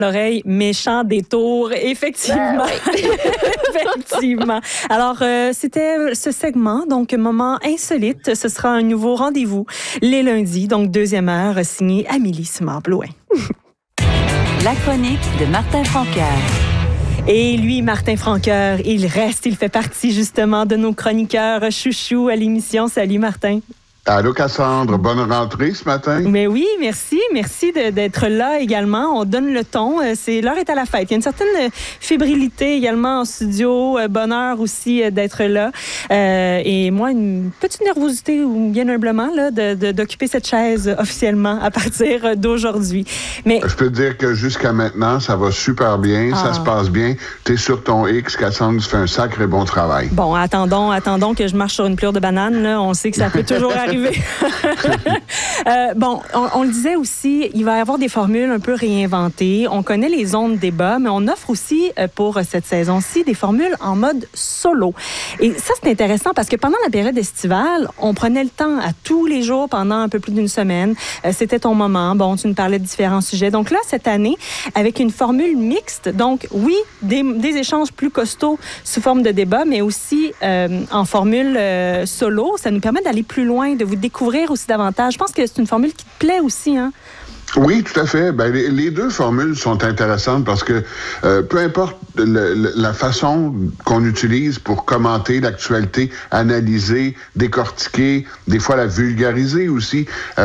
L'oreille, méchant détour, effectivement. Effectivement. Alors, c'était ce segment, donc moment insolite. Ce sera un nouveau rendez-vous les lundis, donc 2e heure, signé Amélie Simard-Blouin. La chronique de Martin Franqueur. Et lui, Martin Franqueur, il fait partie justement de nos chroniqueurs chouchous à l'émission. Salut Martin. Allô Cassandre, bonne rentrée ce matin. Mais oui, merci d'être là également. On donne le ton. L'heure est à la fête. Il y a une certaine fébrilité également en studio, bonheur aussi d'être là. Et moi, une petite nervosité, bien humblement, là, d'occuper cette chaise officiellement à partir d'aujourd'hui. Mais je peux te dire que jusqu'à maintenant, ça va super bien, ça se passe bien. T'es sur ton X, Cassandre, tu fais un sacré bon travail. Bon, attendons que je marche sur une pleure de banane. Là. On sait que ça peut toujours arriver. On le disait aussi, il va y avoir des formules un peu réinventées. On connaît les ondes débat, mais on offre aussi pour cette saison-ci des formules en mode solo. Et ça, c'est intéressant parce que pendant la période estivale, on prenait le temps à tous les jours pendant un peu plus d'une semaine. C'était ton moment. Bon, tu nous parlais de différents sujets. Donc là, cette année, avec une formule mixte, donc oui, des échanges plus costauds sous forme de débat, mais aussi en formule solo, ça nous permet d'aller plus loin, de vous découvrir aussi davantage. Je pense que c'est une formule qui te plaît aussi, hein? Oui, tout à fait. Ben, les deux formules sont intéressantes parce que peu importe la façon qu'on utilise pour commenter l'actualité, analyser, décortiquer, des fois la vulgariser aussi,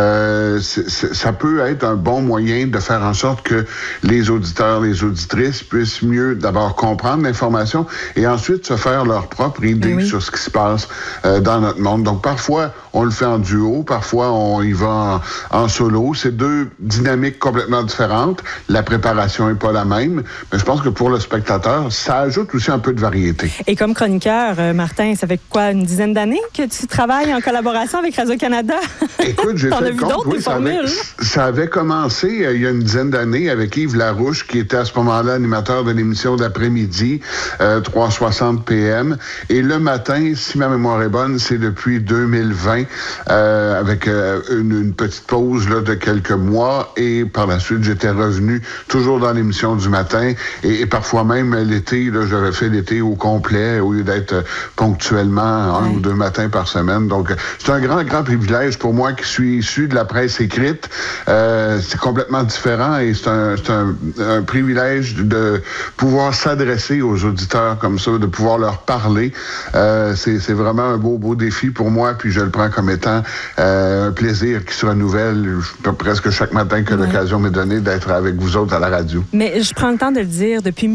ça peut être un bon moyen de faire en sorte que les auditeurs, les auditrices puissent mieux d'abord comprendre l'information et ensuite se faire leur propre idée sur ce qui se passe dans notre monde. Donc parfois, on le fait en duo, parfois on y va en solo. C'est deux dynamiques complètement différentes. La préparation n'est pas la même, mais je pense que pour le spectateur, ça ajoute aussi un peu de variété. Et comme chroniqueur, Martin, ça fait quoi, une dizaine d'années que tu travailles en collaboration avec Radio-Canada? Écoute, j'ai fait le compte, oui, ça avait commencé il y a une dizaine d'années avec Yves Larouche, qui était à ce moment-là animateur de l'émission d'après-midi, 360 PM. Et le matin, si ma mémoire est bonne, c'est depuis 2020, avec une petite pause là, de quelques mois. Et par la suite, j'étais revenu toujours dans l'émission du matin. Et parfois même l'été, là, j'avais fait l'été au complet au lieu d'être ponctuellement un ou deux matins par semaine. Donc, c'est un grand privilège pour moi qui suis issu de la presse écrite. C'est complètement différent et c'est un privilège de pouvoir s'adresser aux auditeurs comme ça, de pouvoir leur parler. C'est vraiment un beau défi pour moi, puis je le prends comme étant un plaisir qui se renouvelle presque chaque matin que l'occasion m'est donnée d'être avec vous autres à la radio. Mais je prends le temps de le dire, depuis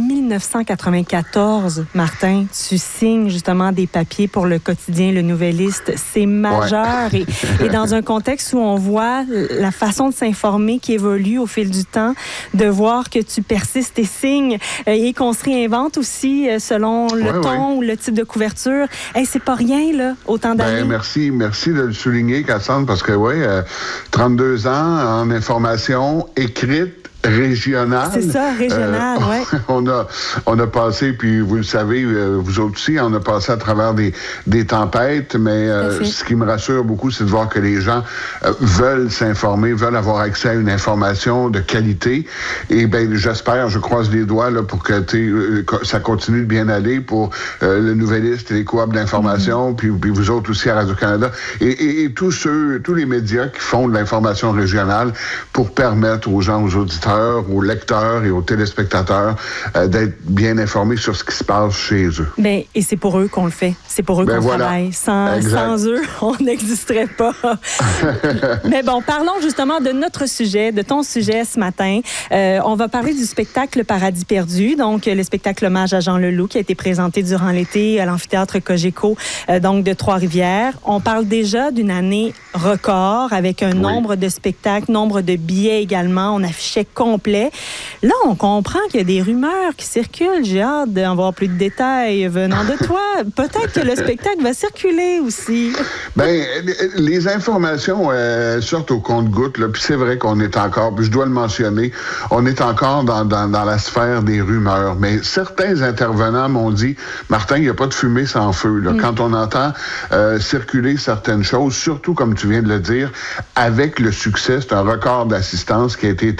1994, Martin, tu signes justement des papiers pour le quotidien Le Nouvelliste. C'est majeur et dans un contexte où on voit la façon de s'informer qui évolue au fil du temps, de voir que tu persistes et signes et qu'on se réinvente aussi selon le ton ou le type de couverture. Hey, c'est pas rien, là, autant d'années. Merci de le souligner, Cassandre, parce que 32 ans en information écrite, régionale. C'est ça, régionale, oui. On a passé, puis vous le savez, vous autres aussi, on a passé à travers des tempêtes, mais ce qui me rassure beaucoup, c'est de voir que les gens veulent s'informer, veulent avoir accès à une information de qualité. Et bien, j'espère, je croise les doigts là, pour que ça continue de bien aller pour le Nouvelliste et les coop d'information, puis vous autres aussi à Radio-Canada, et tous les médias qui font de l'information régionale pour permettre aux gens, aux auditeurs, aux lecteurs et aux téléspectateurs d'être bien informés sur ce qui se passe chez eux. Bien, et c'est pour eux qu'on le fait. C'est pour eux qu'on travaille. Sans eux, on n'existerait pas. Mais bon, parlons justement de notre sujet, de ton sujet ce matin. On va parler du spectacle Paradis perdu, donc le spectacle hommage à Jean Leloup qui a été présenté durant l'été à l'amphithéâtre Cogeco, donc de Trois-Rivières. On parle déjà d'une année record avec un nombre de spectacles, nombre de billets également. On affichait complet. Là, on comprend qu'il y a des rumeurs qui circulent. J'ai hâte d'en voir plus de détails venant de toi. Peut-être que le spectacle va circuler aussi. Bien, les informations sortent au compte-gouttes, puis c'est vrai qu'on est encore, puis je dois le mentionner, on est encore dans la sphère des rumeurs. Mais certains intervenants m'ont dit, Martin, il n'y a pas de fumée sans feu. Là. Quand on entend circuler certaines choses, surtout comme tu viens de le dire, avec le succès, c'est un record d'assistance qui a été établi cette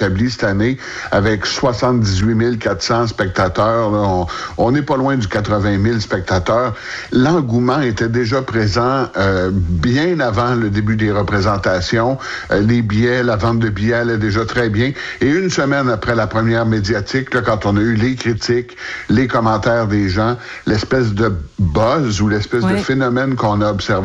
année, avec 78 400 spectateurs. Là, on n'est pas loin du 80 000 spectateurs. L'engouement était déjà présent bien avant le début des représentations. Les billets, la vente de billets allait déjà très bien. Et une semaine après la première médiatique, là, quand on a eu les critiques, les commentaires des gens, l'espèce de buzz ou l'espèce de phénomène qu'on a observé